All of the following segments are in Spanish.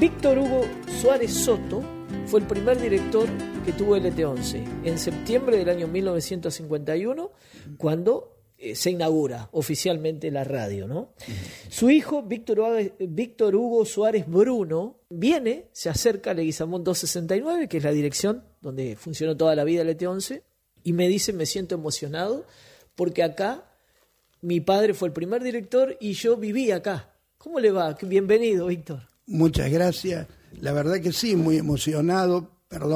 Víctor Hugo Suárez Soto fue el primer director que tuvo LT11 en septiembre del año 1951, cuando se inaugura oficialmente la radio, ¿no? Su hijo, Víctor Hugo Suárez Bruno, se acerca a Leguizamón 269, que es la dirección donde funcionó toda la vida LT11, y me dice: me siento emocionado porque acá mi padre fue el primer director y yo viví acá. ¿Cómo le va? Bienvenido, Víctor. Muchas gracias. La verdad que sí, muy emocionado,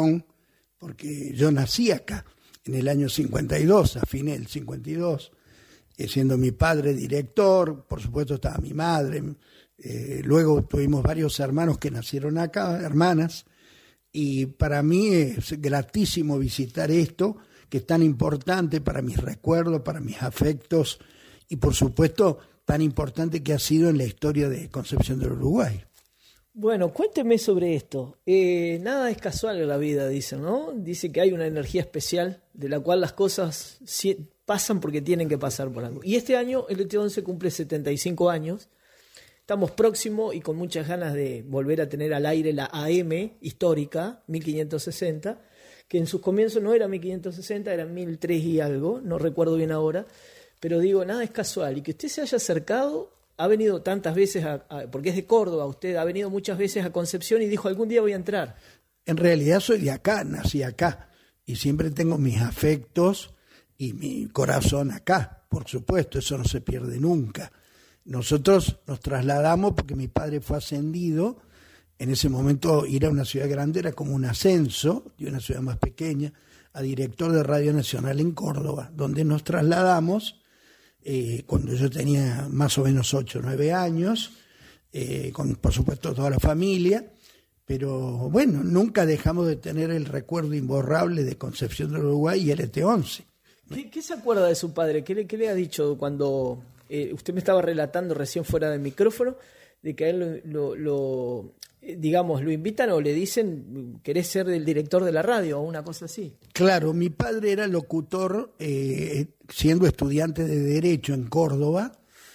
porque yo nací acá en el año 52, a fines del 52, siendo mi padre director. Por supuesto estaba mi madre, luego tuvimos varios hermanos que nacieron acá, hermanas, y para mí es gratísimo visitar esto, que es tan importante para mis recuerdos, para mis afectos, y por supuesto tan importante que ha sido en la historia de Concepción del Uruguay. Bueno, cuénteme sobre esto. Nada es casual en la vida, dicen, ¿no? Dice que hay una energía especial de la cual las cosas pasan porque tienen que pasar por algo. Y este año el LT11 cumple 75 años. Estamos próximos y con muchas ganas de volver a tener al aire la AM histórica, 1560, que en sus comienzos no era 1560, era 1003 y algo, no recuerdo bien ahora, pero digo, nada es casual. Y que usted se haya acercado, ha venido tantas veces, porque es de Córdoba, usted ha venido muchas veces a Concepción y dijo: algún día voy a entrar. En realidad soy de acá, nací acá, y siempre tengo mis afectos y mi corazón acá, por supuesto, eso no se pierde nunca. Nosotros nos trasladamos porque mi padre fue ascendido. En ese momento ir a una ciudad grande era como un ascenso de una ciudad más pequeña a director de Radio Nacional en Córdoba, donde nos trasladamos cuando yo tenía más o menos 8 o 9 años, con por supuesto toda la familia, pero bueno, nunca dejamos de tener el recuerdo imborrable de Concepción del Uruguay y LT11. ¿Qué se acuerda de su padre? ¿Qué le ha dicho cuando usted me estaba relatando recién fuera del micrófono, de que a él lo invitan o le dicen: ¿querés ser el director de la radio? O una cosa así. Claro, mi padre era locutor, siendo estudiante de Derecho en Córdoba.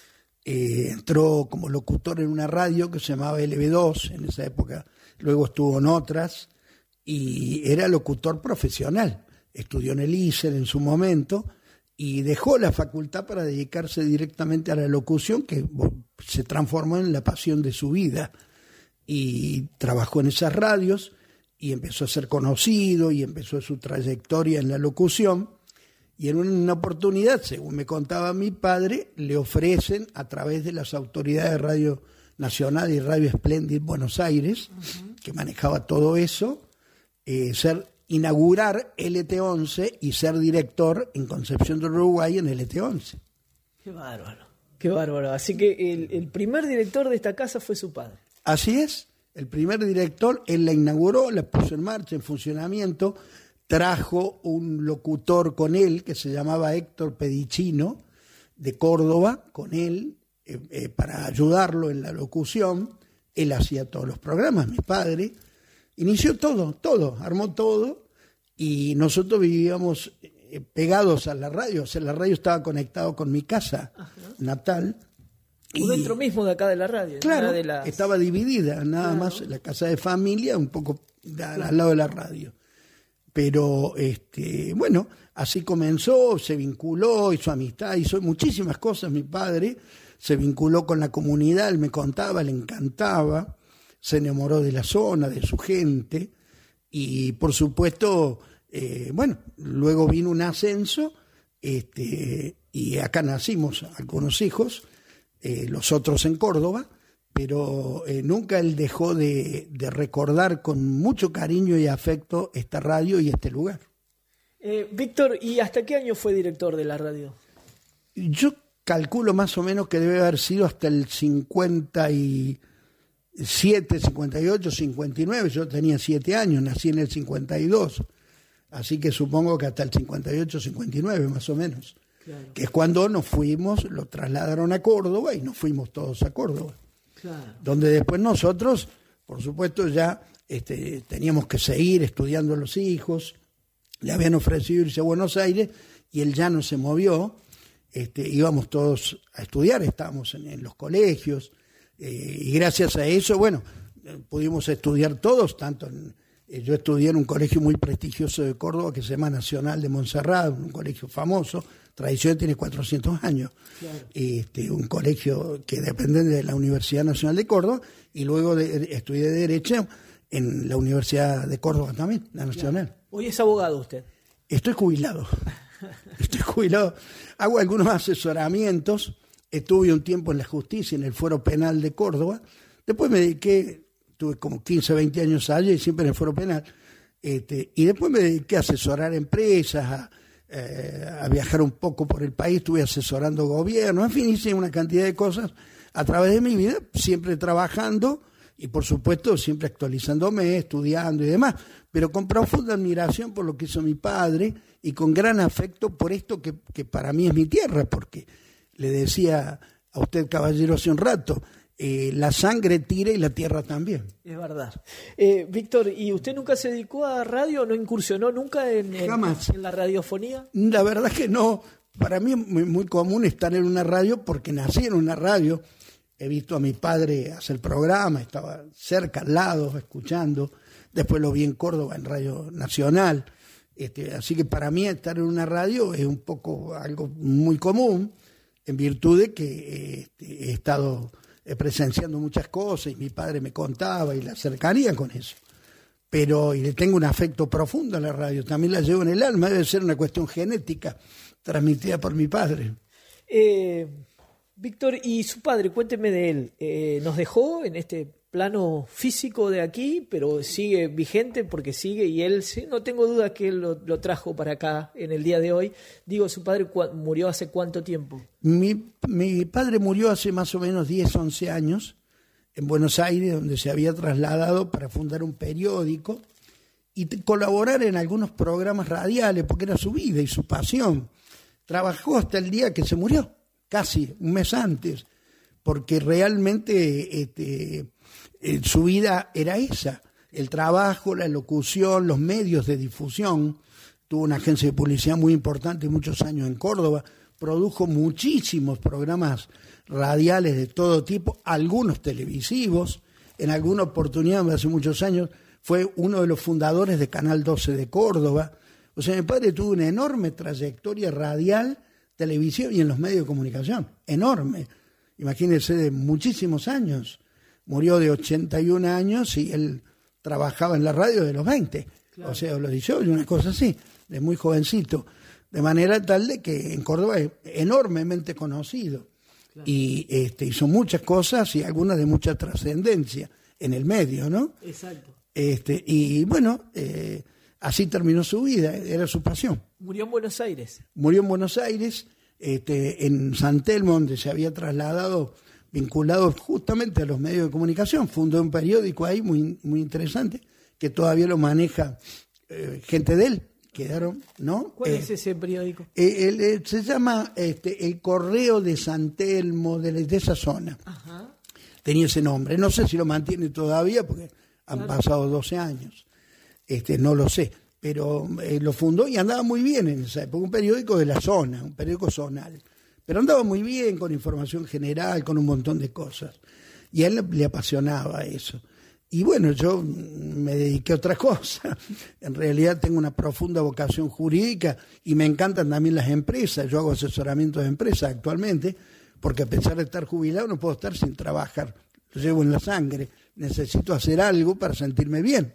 Entró como locutor en una radio que se llamaba LB2 en esa época, luego estuvo en otras, y era locutor profesional. Estudió en el ISER en su momento y dejó la facultad para dedicarse directamente a la locución, que se transformó en la pasión de su vida. Y trabajó en esas radios y empezó a ser conocido y empezó su trayectoria en la locución. Y en una oportunidad, según me contaba mi padre, le ofrecen a través de las autoridades de Radio Nacional y Radio Splendid Buenos Aires, que manejaba todo eso, inaugurar LT11 y ser director en Concepción del Uruguay en LT11. Qué bárbaro, qué bárbaro. Así que el primer director de esta casa fue su padre. Así es, el primer director, él la inauguró, la puso en marcha, en funcionamiento, trajo un locutor con él que se llamaba Héctor Pedicino, de Córdoba, con él, para ayudarlo en la locución. Él hacía todos los programas, mi padre, inició todo, armó todo, y nosotros vivíamos pegados a la radio, o sea, la radio estaba conectada con mi casa natal. Y dentro mismo de acá de la radio. Claro, de estaba dividida, nada más la casa de familia, un poco al lado de la radio. Pero, bueno, así comenzó, se vinculó, hizo amistad, hizo muchísimas cosas mi padre, se vinculó con la comunidad, él me contaba, le encantaba, se enamoró de la zona, de su gente, y por supuesto, luego vino un ascenso, y acá nacimos algunos hijos, los otros en Córdoba, pero nunca él dejó de recordar con mucho cariño y afecto esta radio y este lugar. Víctor, ¿y hasta qué año fue director de la radio? Yo calculo más o menos que debe haber sido hasta el 57, 58, 59. Yo tenía 7 años, nací en el 52, así que supongo que hasta el 58, 59 más o menos. Claro. Que es cuando nos fuimos, lo trasladaron a Córdoba y nos fuimos todos a Córdoba. Claro. Donde después nosotros, por supuesto, ya teníamos que seguir estudiando los hijos. Le habían ofrecido irse a Buenos Aires y él ya no se movió. Íbamos todos a estudiar, estábamos en los colegios, y gracias a eso, bueno, pudimos estudiar todos, yo estudié en un colegio muy prestigioso de Córdoba que se llama Nacional de Montserrat, un colegio famoso, tradición, tiene 400 años. Claro. Un colegio que depende de la Universidad Nacional de Córdoba, y luego estudié Derecho en la Universidad de Córdoba también, la Nacional. Claro. ¿Hoy es abogado usted? Estoy jubilado. Hago algunos asesoramientos. Estuve un tiempo en la justicia, en el Fuero Penal de Córdoba. Después me dediqué, tuve como 15, 20 años allí, siempre en el Fuero Penal. Y después me dediqué a asesorar empresas, a viajar un poco por el país. Estuve asesorando gobiernos, en fin, hice una cantidad de cosas a través de mi vida, siempre trabajando y, por supuesto, siempre actualizándome, estudiando y demás, pero con profunda admiración por lo que hizo mi padre y con gran afecto por esto que para mí es mi tierra, porque le decía a usted, caballero, hace un rato, la sangre tira y la tierra también. Es verdad. Víctor, ¿y usted nunca se dedicó a radio? ¿No incursionó nunca en la radiofonía? La verdad es que no. Para mí es muy común estar en una radio porque nací en una radio. He visto a mi padre hacer programa, estaba cerca, al lado, escuchando. Después lo vi en Córdoba, en Radio Nacional. Así que para mí estar en una radio es un poco algo muy común, en virtud de que he estado presenciando muchas cosas y mi padre me contaba y la cercanía con eso. Y le tengo un afecto profundo a la radio, también la llevo en el alma, debe ser una cuestión genética transmitida por mi padre. Víctor, ¿y su padre? Cuénteme de él. Nos dejó en este plano físico de aquí, pero sigue vigente porque sigue, y él, sí, no tengo duda que él lo trajo para acá en el día de hoy. Digo, ¿su padre murió hace cuánto tiempo? Mi padre murió hace más o menos 10, 11 años en Buenos Aires, donde se había trasladado para fundar un periódico y colaborar en algunos programas radiales, porque era su vida y su pasión. Trabajó hasta el día que se murió, casi un mes antes, porque realmente su vida era esa, el trabajo, la locución, los medios de difusión. Tuvo una agencia de publicidad muy importante muchos años en Córdoba, produjo muchísimos programas radiales de todo tipo, algunos televisivos. En alguna oportunidad, hace muchos años, fue uno de los fundadores de Canal 12 de Córdoba. O sea, mi padre tuvo una enorme trayectoria radial, televisión y en los medios de comunicación, enorme. Imagínense, de muchísimos años. Murió de 81 años y él trabajaba en la radio de los 20, claro. O sea, los 18, una cosa así, de muy jovencito. De manera tal de que en Córdoba es enormemente conocido. Claro. Y hizo muchas cosas y algunas de mucha trascendencia en el medio, ¿no? Exacto. Y bueno, así terminó su vida, era su pasión. ¿Murió en Buenos Aires? Murió en Buenos Aires, en San Telmo, donde se había trasladado, vinculado justamente a los medios de comunicación. Fundó un periódico ahí muy, muy interesante, que todavía lo maneja gente de él. Quedaron, ¿no? ¿Cuál es ese periódico? Se llama El Correo de San Telmo, de esa zona. Ajá. Tenía ese nombre. No sé si lo mantiene todavía, porque han pasado 12 años. No lo sé. Pero lo fundó y andaba muy bien en esa época. Un periódico de la zona, un periódico zonal. Pero andaba muy bien, con información general, con un montón de cosas. Y a él le apasionaba eso. Y bueno, yo me dediqué a otra cosa. En realidad tengo una profunda vocación jurídica y me encantan también las empresas. Yo hago asesoramiento de empresas actualmente, porque a pesar de estar jubilado no puedo estar sin trabajar. Lo llevo en la sangre. Necesito hacer algo para sentirme bien.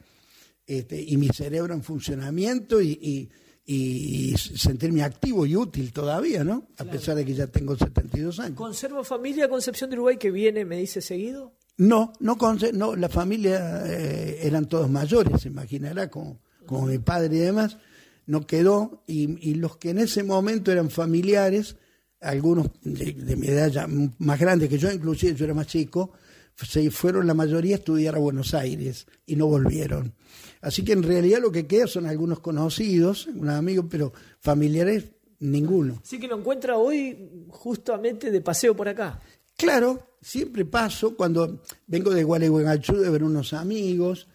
Y mi cerebro en funcionamiento y sentirme activo y útil todavía, ¿no? A pesar de que ya tengo 72 años. ¿Conserva familia Concepción de Uruguay que viene, me dice, seguido? No, la familia eran todos mayores, se imaginará, como mi padre y demás, no quedó, y los que en ese momento eran familiares, algunos de mi edad ya más grandes que yo, inclusive yo era más chico, se fueron la mayoría a estudiar a Buenos Aires y no volvieron. Así que en realidad lo que queda son algunos conocidos, unos amigos, pero familiares ninguno. Sí, que lo encuentra hoy justamente de paseo por acá. Claro, siempre paso cuando vengo de Gualeguaychú de ver unos amigos,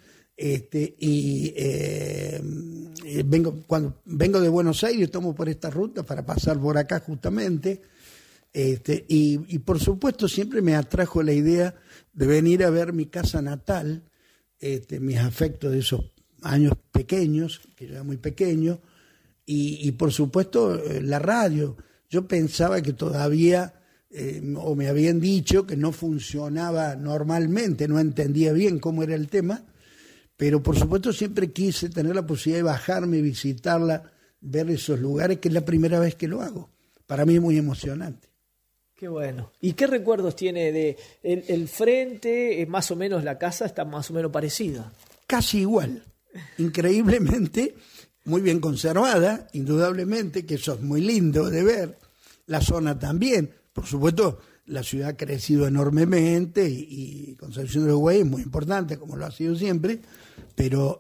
cuando vengo de Buenos Aires tomo por esta ruta para pasar por acá justamente, Y por supuesto siempre me atrajo la idea de venir a ver mi casa natal, mis afectos de esos años pequeños, que yo era muy pequeño, y por supuesto la radio. Yo pensaba que todavía, o me habían dicho que no funcionaba normalmente, no entendía bien cómo era el tema, pero por supuesto siempre quise tener la posibilidad de bajarme, visitarla, ver esos lugares, que es la primera vez que lo hago. Para mí es muy emocionante. Qué bueno. ¿Y qué recuerdos tiene de el frente? Más o menos la casa está más o menos parecida. Casi igual. Increíblemente, muy bien conservada, indudablemente, que eso es muy lindo de ver. La zona también. Por supuesto, la ciudad ha crecido enormemente y Concepción del Uruguay es muy importante, como lo ha sido siempre, pero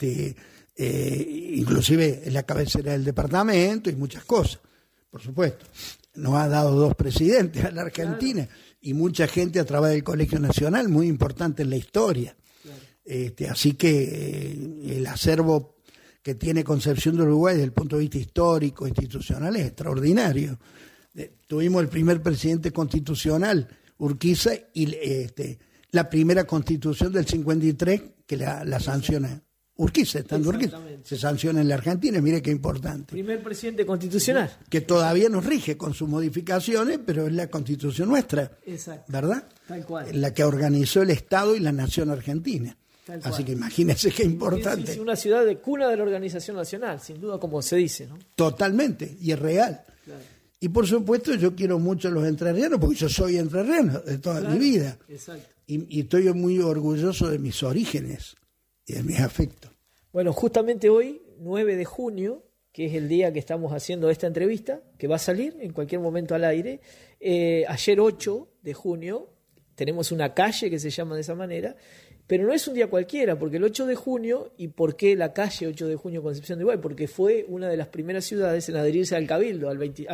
inclusive es la cabecera del departamento y muchas cosas, por supuesto. Nos ha dado 2 presidentes a la Argentina, claro, y mucha gente a través del Colegio Nacional, muy importante en la historia. Claro. Así que el acervo que tiene Concepción del Uruguay desde el punto de vista histórico, institucional, es extraordinario. Tuvimos el primer presidente constitucional, Urquiza, y la primera constitución del 53 que la sanciona. Urquiza, estando Urquiza, se sanciona en la Argentina, mire qué importante. Primer presidente constitucional. Que todavía nos rige con sus modificaciones, pero es la constitución nuestra. Exacto. ¿Verdad? Tal cual. La que organizó el Estado y la nación argentina. Tal cual. Así que imagínense qué importante. Es una ciudad de cuna de la organización nacional, sin duda, como se dice, ¿no? Totalmente, y es real. Claro. Y por supuesto yo quiero mucho a los entrerrianos, porque yo soy entrerriano de toda mi vida. Exacto. Y estoy muy orgulloso de mis orígenes y de mis afectos. Bueno, justamente hoy, 9 de junio, que es el día que estamos haciendo esta entrevista, que va a salir en cualquier momento al aire, ayer 8 de junio, tenemos una calle que se llama de esa manera, pero no es un día cualquiera, porque el 8 de junio, ¿y por qué la calle 8 de junio Concepción del Uruguay? Porque fue una de las primeras ciudades en adherirse al Cabildo,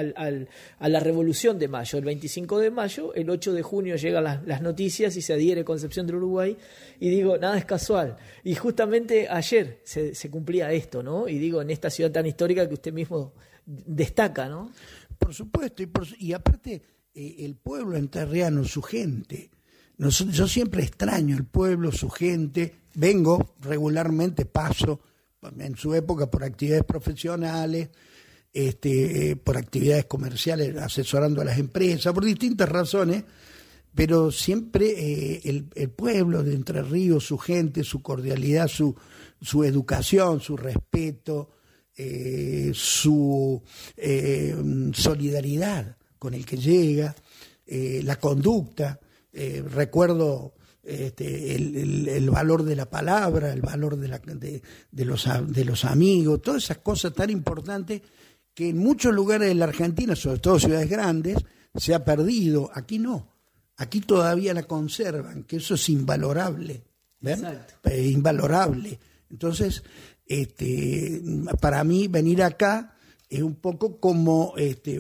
a la Revolución de Mayo. El 25 de mayo, el 8 de junio llegan las noticias y se adhiere Concepción del Uruguay, y digo, nada es casual. Y justamente ayer se cumplía esto, ¿no? Y digo, en esta ciudad tan histórica que usted mismo destaca, ¿no? Por supuesto, y aparte el pueblo entrerriano, su gente. Yo siempre extraño el pueblo, su gente. Vengo regularmente, paso en su época por actividades profesionales, por actividades comerciales, asesorando a las empresas, por distintas razones, pero siempre el pueblo de Entre Ríos, su gente, su cordialidad, su educación, su respeto, su solidaridad con el que llega, la conducta. Recuerdo el valor de la palabra, el valor de los amigos, todas esas cosas tan importantes que en muchos lugares de la Argentina, sobre todo ciudades grandes, se ha perdido. Aquí no, aquí todavía la conservan, que eso es invalorable, ¿verdad? Invalorable. Entonces, para mí venir acá es un poco como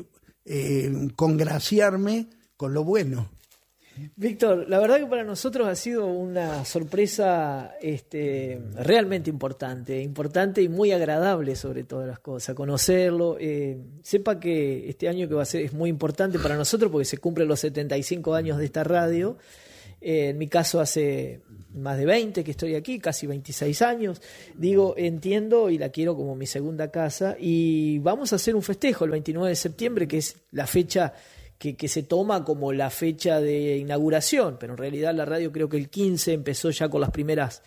congraciarme con lo bueno. Víctor, la verdad que para nosotros ha sido una sorpresa realmente importante y muy agradable sobre todas las cosas, conocerlo. Sepa que este año que va a ser es muy importante para nosotros porque se cumplen los 75 años de esta radio. En mi caso hace más de 20 que estoy aquí, casi 26 años. Digo, entiendo y la quiero como mi segunda casa y vamos a hacer un festejo el 29 de septiembre, que es la fecha que se toma como la fecha de inauguración, pero en realidad la radio creo que el 15 empezó ya con las primeras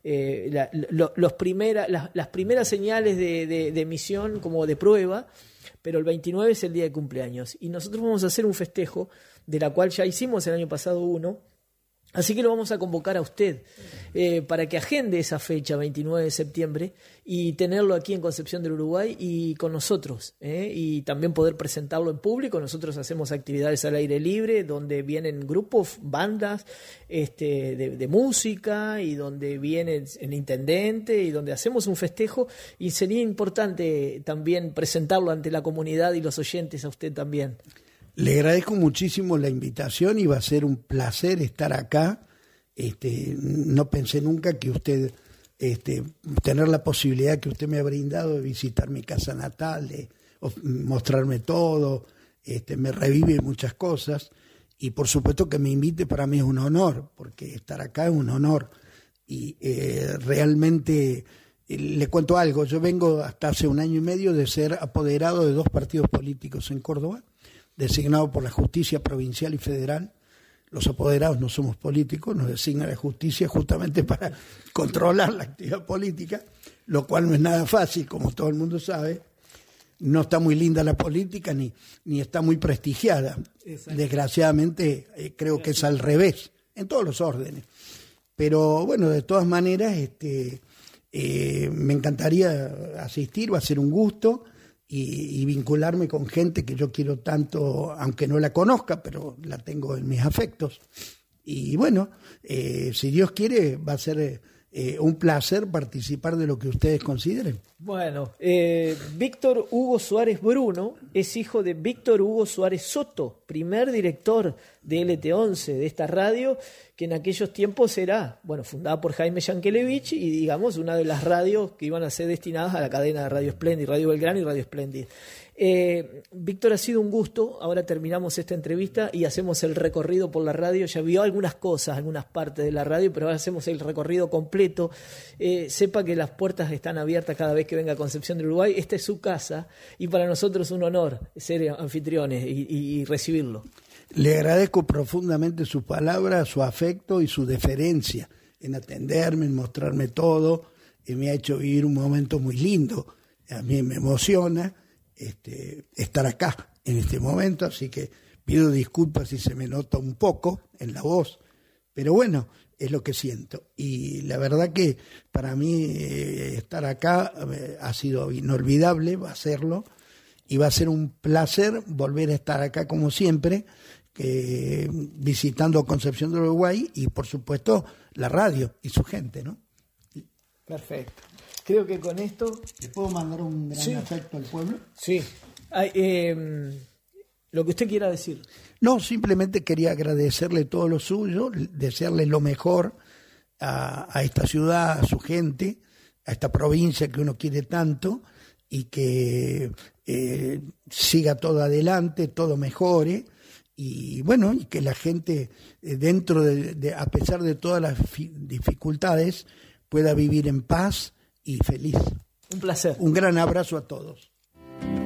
las primeras señales de emisión como de prueba, pero el 29 es el día de cumpleaños y nosotros vamos a hacer un festejo de la cual ya hicimos el año pasado uno. Así que lo vamos a convocar a usted para que agende esa fecha, 29 de septiembre, y tenerlo aquí en Concepción del Uruguay y con nosotros, y también poder presentarlo en público. Nosotros hacemos actividades al aire libre, donde vienen grupos, bandas de música, y donde viene el intendente, y donde hacemos un festejo, y sería importante también presentarlo ante la comunidad y los oyentes a usted también. Le agradezco muchísimo la invitación y va a ser un placer estar acá. No pensé nunca que usted, tener la posibilidad que usted me ha brindado de visitar mi casa natal, de mostrarme todo, me revive muchas cosas, y por supuesto que me invite para mí es un honor, porque estar acá es un honor, y realmente le cuento algo, yo vengo hasta hace 1 año y medio de ser apoderado de 2 partidos políticos en Córdoba, designado por la justicia provincial y federal. Los apoderados no somos políticos, nos designa la justicia justamente para controlar la actividad política, lo cual no es nada fácil, como todo el mundo sabe. No está muy linda la política ni está muy prestigiada. Exacto. Desgraciadamente creo que es al revés, en todos los órdenes. Pero bueno, de todas maneras me encantaría asistir, va a ser un gusto. Y vincularme con gente que yo quiero tanto, aunque no la conozca, pero la tengo en mis afectos. Y bueno, si Dios quiere, va a ser un placer participar de lo que ustedes consideren. Bueno, Víctor Hugo Suárez Bruno es hijo de Víctor Hugo Suárez Soto, primer director de LT11, de esta radio, que en aquellos tiempos era, fundada por Jaime Yankelevich y, digamos, una de las radios que iban a ser destinadas a la cadena de Radio Splendid, Radio Belgrano y Radio Splendid. Víctor, ha sido un gusto. Ahora terminamos esta entrevista y hacemos el recorrido por la radio. Ya vio algunas cosas, algunas partes de la radio, pero ahora hacemos el recorrido completo. Sepa que las puertas están abiertas cada vez que venga a Concepción del Uruguay. Esta es su casa y para nosotros es un honor ser anfitriones y recibirlo. Le agradezco profundamente sus palabras, su afecto y su deferencia en atenderme, en mostrarme todo. Me ha hecho vivir un momento muy lindo. A mí me emociona estar acá en este momento, así que pido disculpas si se me nota un poco en la voz, pero bueno, es lo que siento. Y la verdad que para mí estar acá ha sido inolvidable, va a serlo, y va a ser un placer volver a estar acá como siempre, visitando Concepción del Uruguay y por supuesto la radio y su gente, ¿no? Perfecto. Creo que con esto... ¿Le puedo mandar un gran afecto al pueblo? Sí. Lo que usted quiera decir. No, simplemente quería agradecerle todo lo suyo, desearle lo mejor a esta ciudad, a su gente, a esta provincia que uno quiere tanto, y que siga todo adelante, todo mejore, y bueno, y que la gente dentro a pesar de todas las dificultades pueda vivir en paz y feliz. Un placer. Un gran abrazo a todos.